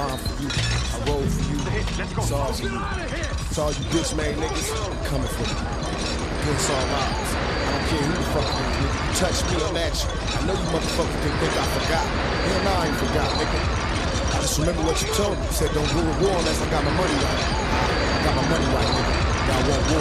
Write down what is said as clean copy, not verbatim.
rhyme for you. I roll for you. It's all for you. It's all you bitch made niggas coming for you. Against all odds. I don't care who the fuck you is. You touch me, I'm at you. I know you motherfuckers didn't think I forgot. Hell no, I ain't forgot, nigga. I just remember what you told me. You said don't go to war unless I got my money right. I got my money right, nigga. Now I won't war.